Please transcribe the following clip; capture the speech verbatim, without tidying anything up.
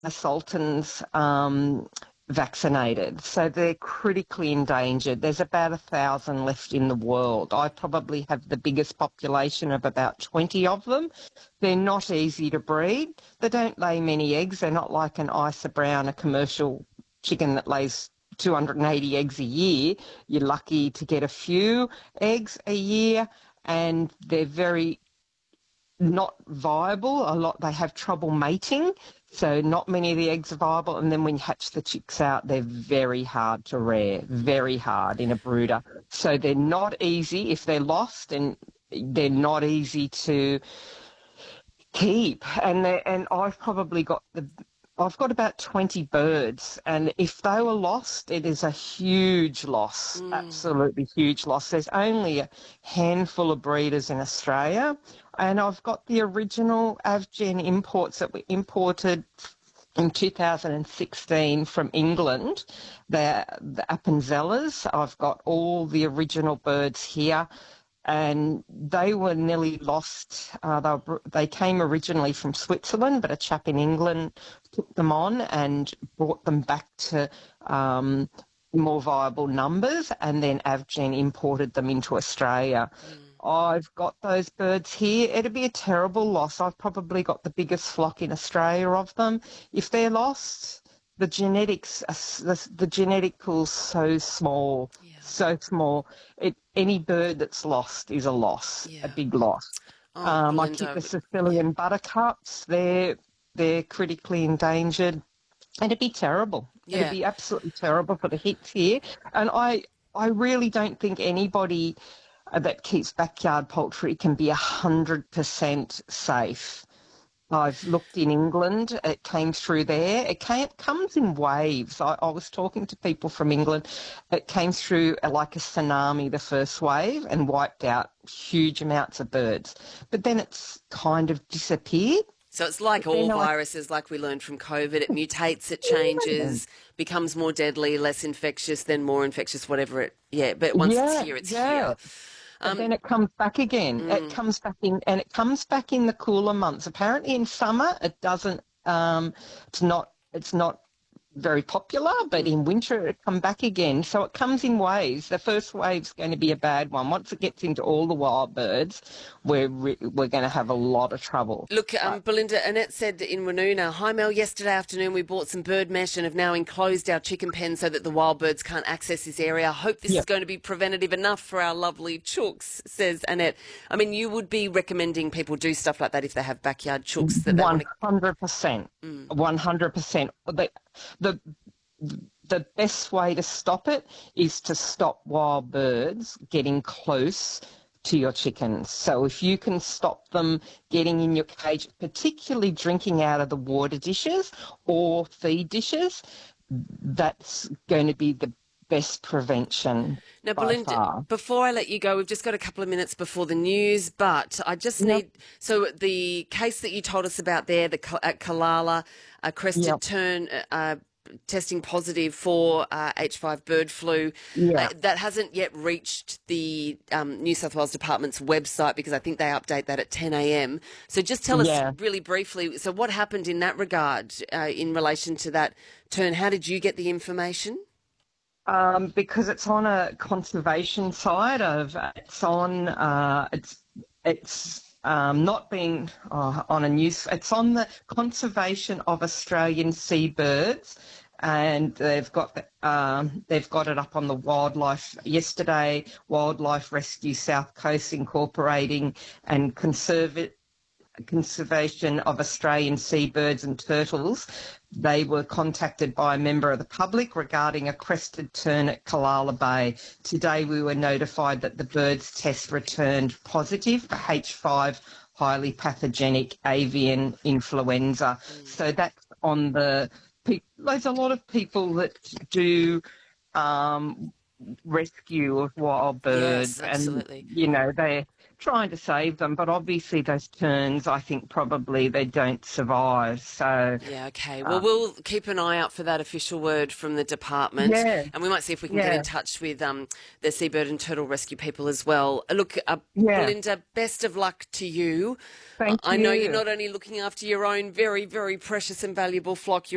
sultans um, vaccinated, so they're critically endangered. There's about a thousand left in the world. I probably have the biggest population of about twenty of them. They're not easy to breed. They don't lay many eggs. They're not like an Isa Brown, a commercial chicken that lays two hundred eighty eggs a year. You're lucky to get a few eggs a year, and they're very not viable. A lot, they have trouble mating, so not many of the eggs are viable. And then when you hatch the chicks out, they're very hard to rear, very hard in a brooder. So they're not easy if they're lost, and they're not easy to keep. And they and I've probably got the I've got about twenty birds, and if they were lost, it is a huge loss, Mm. absolutely huge loss. There's only a handful of breeders in Australia, and I've got the original Avgen imports that were imported in two thousand sixteen from England, the, the Appenzellas. I've got all the original birds here, and they were nearly lost. Uh, they, were, they came originally from Switzerland, but a chap in England took them on and brought them back to um, more viable numbers, and then Avgen imported them into Australia. Mm. I've got those birds here. It'd be a terrible loss. I've probably got the biggest flock in Australia of them. If they're lost, the genetics, the, the genetic pool's so small, yeah. so small. It, any bird that's lost is a loss, yeah. a big loss. Oh, um, I Belinda, keep the Sicilian yeah. buttercups. They're they're critically endangered, and it'd be terrible. Yeah. It'd be absolutely terrible for the hits here. And I I really don't think anybody that keeps backyard poultry can be a hundred percent safe. I've looked in England. It came through there. It came, it comes in waves. I, I was talking to people from England. It came through like a tsunami, the first wave, and wiped out huge amounts of birds. But then it's kind of disappeared. So it's like all viruses, like we learned from COVID. It mutates, it changes, becomes more deadly, less infectious, then more infectious, whatever it... Yeah, but once yeah, it's here, it's yeah. here. Um, and then it comes back again. Mm. It comes back in, and it comes back in the cooler months. Apparently, in summer, it doesn't. Um, it's not. It's not very popular, but in winter it come back again. So it comes in waves. The first wave's going to be a bad one. Once it gets into all the wild birds, we're re- we're going to have a lot of trouble. Look, um, but, Belinda, Annette said in Woonona, hi Mel, yesterday afternoon we bought some bird mesh and have now enclosed our chicken pen so that the wild birds can't access this area. I hope this yep. is going to be preventative enough for our lovely chooks, says Annette. I mean, you would be recommending people do stuff like that if they have backyard chooks that they one want hundred percent. one hundred percent. The, the The best way to stop it is to stop wild birds getting close to your chickens. So if you can stop them getting in your cage, particularly drinking out of the water dishes or feed dishes, that's going to be the best prevention. Now, Belinda, far. before I let you go, we've just got a couple of minutes before the news, but I just yep. need... So the case that you told us about there, the at Kalala, a crested yep. tern... Uh, testing positive for uh, H five bird flu. Yeah. Uh, that hasn't yet reached the um, New South Wales Department's website because I think they update that at ten a m. So just tell us yeah. really briefly, so what happened in that regard uh, in relation to that turn? How did you get the information? Um, because it's on a conservation side of, it's on, uh, it's, it's, Um, not being oh, on a news, it's on the Conservation of Australian Seabirds, and they've got um, they've got it up on the wildlife yesterday. Wildlife Rescue South Coast Incorporating and Conserva- Conservation of Australian Seabirds and Turtles. They were contacted by a member of the public regarding a crested tern at Kalala Bay. Today we were notified that the bird's test returned positive for H five highly pathogenic avian influenza. Mm. So that's on the... There's a lot of people that do um, rescue of wild birds. Yes, absolutely. And, you know, they're trying to save them, but obviously those terns, I think probably they don't survive. So yeah, okay. Well, uh, we'll keep an eye out for that official word from the department, yeah, and we might see if we can yeah. get in touch with um, the seabird and turtle rescue people as well. Look, uh, yeah. Belinda, best of luck to you. Thank I you. know you're not only looking after your own very, very precious and valuable flock.